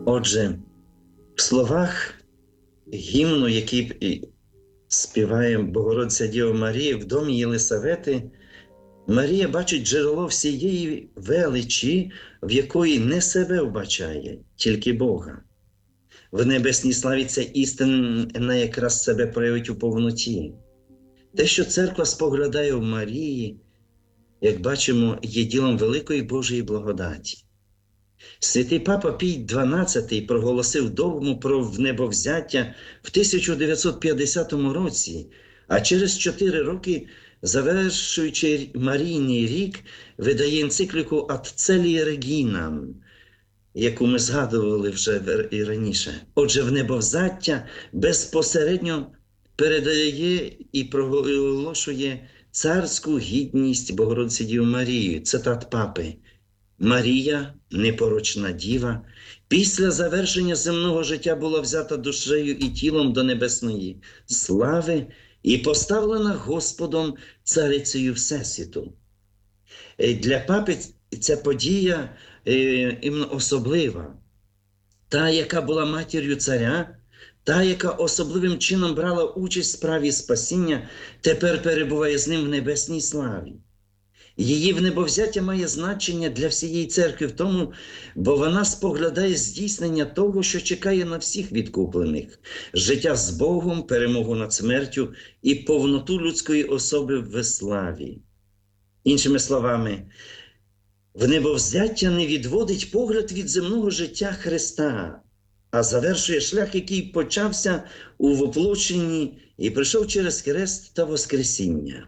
Отже, в словах гімну, який співає Богородиця Діва Марія в домі Єлисавети, Марія бачить джерело всієї величі, в якої не себе вбачає, тільки Бога. В небесній славі ця істина якраз себе проявить у повноті. Те, що церква споглядає в Марії, як бачимо, є ділом великої Божої благодаті. Святий Папа Пій XII проголосив догму про внебовзяття в 1950 році, а через 4 роки, завершуючи Марійний рік, видає енцикліку «Ad Coeli Reginam», яку ми згадували вже і раніше. Отже, внебовзяття безпосередньо передає і проголошує царську гідність Богородиці Діви Марії. Цитат Папи. «Марія, непорочна діва, після завершення земного життя була взята душею і тілом до небесної слави і поставлена Господом царицею Всесвіту». Для Папи ця подія особлива. Та, яка була матір'ю царя, та, яка особливим чином брала участь в справі спасіння, тепер перебуває з ним в небесній славі. Її внебовзяття має значення для всієї церкви в тому, бо вона споглядає здійснення того, що чекає на всіх відкуплених – життя з Богом, перемогу над смертю і повноту людської особи в славі. Іншими словами, внебовзяття не відводить погляд від земного життя Христа, а завершує шлях, який почався у воплоченні і прийшов через хрест та воскресіння.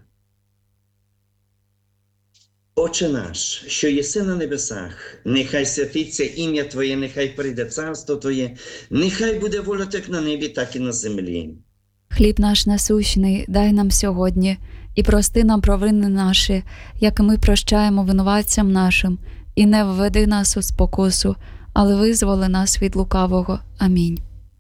Отче наш, що єси на небесах, нехай святиться ім'я Твоє, нехай прийде царство Твоє, нехай буде воля як на небі, так і на землі. Хліб наш насущний дай нам сьогодні, і прости нам провини наші, як ми прощаємо винуватцям нашим, і не введи нас у спокусу, але визволи нас від лукавого. Амінь.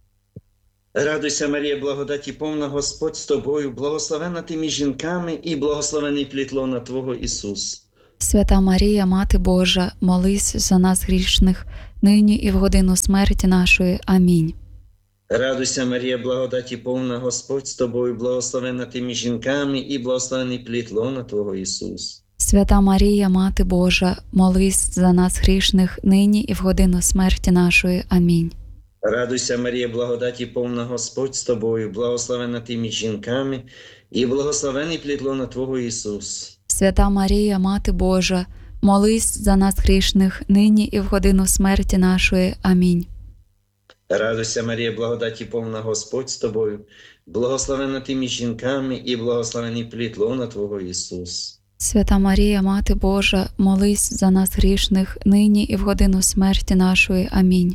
Радуйся, Марія, благодаті повна, Господь з тобою, благословенна ти між жінками, і благословений плід лона Твого, Ісус. Свята Марія, Мати Божа, молись за нас грішних, нині і в годину смерті нашої. Амінь. Радуйся, Марія, благодаті повна, Господь з тобою, благословенна ти між жінками, і благословений плід лона Твого, Ісус. Свята Марія, Мати Божа, молись за нас грішних, нині і в годину смерті нашої. Амінь. Радуйся, Марія, благодаті повна, Господь з тобою, благословенна ти між жінками, і благословений плід лона Твого, Ісус. Свята Марія, Мати Божа, молись за нас грішних, нині і в годину смерті нашої. Амінь. Радуйся, Марія, благодаті повна, Господь з тобою, благословенна ти між жінками, і благословений плід лона Твого, Ісус. Свята Марія, Мати Божа, молись за нас грішних, нині і в годину смерті нашої. Амінь.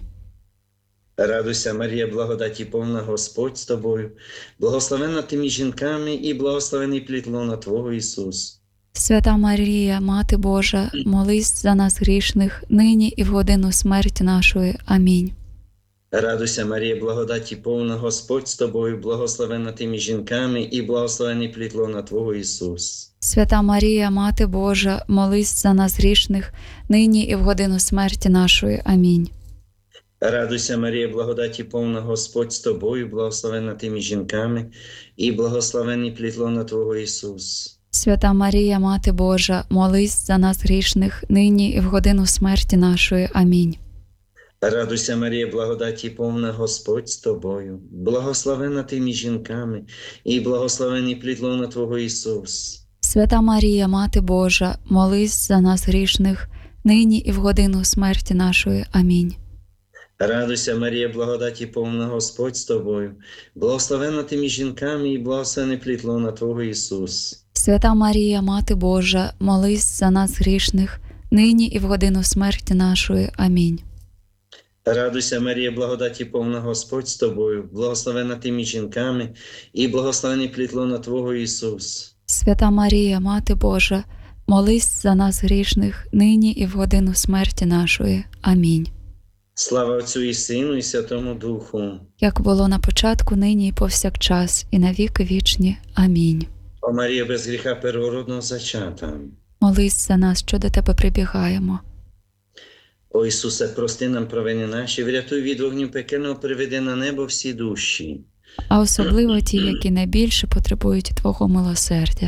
Радуйся, Марія, благодаті повна, Господь з тобою, благословенна ти між жінками, і благословений плід лона Твого, Ісус. Свята Марія, Мати Божа, молись за нас грішних, нині і в годину смерті нашої. Амінь. Радуйся, Марія, благодаті повна, Господь з тобою, благословенна ти між жінками, і благословений плід лона Твого, Ісус. Свята Марія, Мати Божа, молись за нас грішних, нині і в годину смерті нашої. Амінь. Радуйся, Марія, благодаті повна, Господь з тобою, благословенна ти між жінками, і благословений плід лона Твого, Ісус. Свята Марія, Мати Божа, молись за нас грішних, нині і в годину смерті нашої. Амінь. Радуйся, Марія, благодаті повна, Господь з тобою, благословенна ти між жінками, і благословений плід лона Твого, Ісус. Свята Марія, Мати Божа, молись за нас грішних, нині і в годину смерті нашої. Амінь. Радуйся, Марія, благодаті повна, Господь з тобою, благословенна ти між жінками, і благословений плід лона Твого, Ісус. Свята Марія, Мати Божа, молись за нас грішних, нині і в годину смерті нашої. Амінь. Радуйся, Марія, благодаті повна, Господь з тобою, благословенна ти між жінками, і благословений плід лона Твого, Ісус. Свята Марія, Мати Божа, молись за нас грішних, нині і в годину смерті нашої. Амінь. Слава Отцю і Сину, і Святому Духу. Як було на початку, нині і повсякчас, і на віки вічні. Амінь. О Марія, без гріха первородного зачата. Молись за нас, що до Тебе прибігаємо. О Ісусе, прости нам провини наші, врятуй від вогню пекельного, приведи на небо всі душі. а особливо ті, які найбільше потребують Твого милосердя.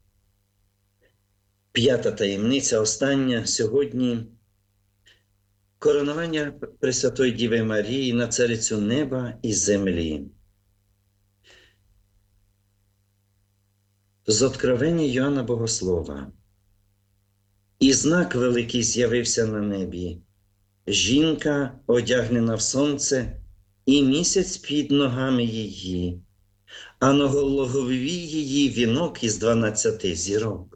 П'ята таємниця, остання сьогодні. Коронування Пресвятої Діви Марії на царицю неба і землі. З Откровення Йоанна Богослова. І знак великий з'явився на небі. Жінка, одягнена в сонце, і місяць під ногами її, а на голові її вінок із 12 зірок.